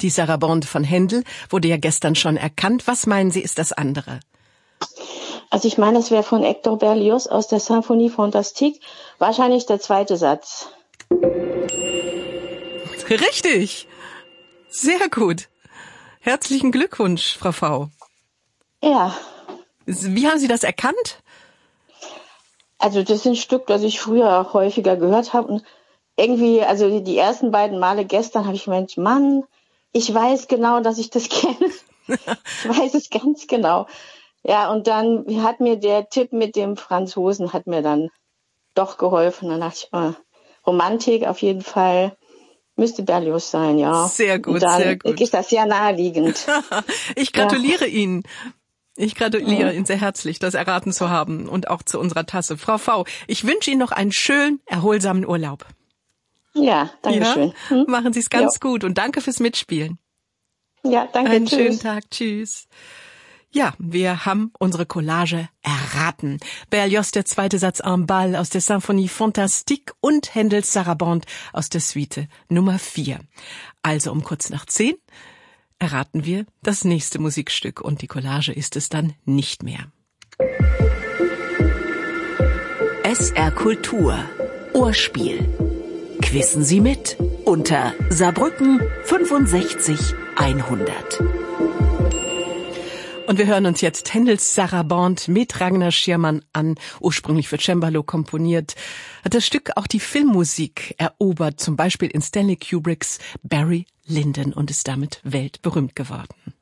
Die Sarabande von Händel wurde ja gestern schon erkannt. Was meinen Sie, ist das andere? Also ich meine, es wäre von Hector Berlioz aus der Symphonie Fantastique. Wahrscheinlich der zweite Satz. Richtig. Sehr gut. Herzlichen Glückwunsch, Frau V. Ja. Wie haben Sie das erkannt? Also das ist ein Stück, das ich früher häufiger gehört habe. Und irgendwie, also die ersten beiden Male gestern habe ich gemeint, Mann, ich weiß genau, dass ich das kenne. Ich weiß es ganz genau. Ja, und dann hat mir der Tipp mit dem Franzosen hat mir dann doch geholfen. Dann dachte ich, Romantik auf jeden Fall müsste Berlioz sein, ja. Sehr gut, und dann sehr gut. ist das sehr naheliegend. Ich gratuliere Ihnen. Ich gratuliere Ihnen sehr herzlich, das erraten zu haben und auch zu unserer Tasse. Frau V., ich wünsche Ihnen noch einen schönen, erholsamen Urlaub. Ja, danke schön. Ja? Machen Sie es ganz gut und danke fürs Mitspielen. Ja, danke. Einen tschüss. schönen Tag. Tschüss. Ja, wir haben unsere Collage erraten. Berlioz, der zweite Satz en bal aus der Symphonie Fantastique und Händels Sarabande aus der Suite Nummer 4. Also um kurz nach 10 erraten wir das nächste Musikstück und die Collage ist es dann nicht mehr. SR Kultur Ohrspiel. Quissen Sie mit unter Saarbrücken 65 100. Und wir hören uns jetzt Händels Sarabande mit Ragnar Schirmann an, ursprünglich für Cembalo komponiert. Hat das Stück auch die Filmmusik erobert, zum Beispiel in Stanley Kubricks Barry Lyndon und ist damit weltberühmt geworden.